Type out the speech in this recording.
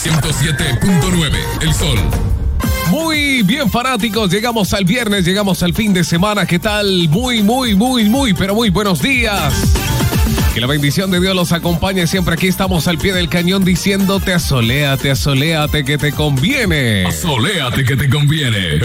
107.9, El Sol. Muy bien, fanáticos, llegamos al viernes, llegamos al fin de semana. ¿Qué tal? Muy buenos días. Que la bendición de Dios los acompañe siempre. Aquí estamos al pie del cañón diciéndote asoléate que te conviene. Asoléate que te conviene.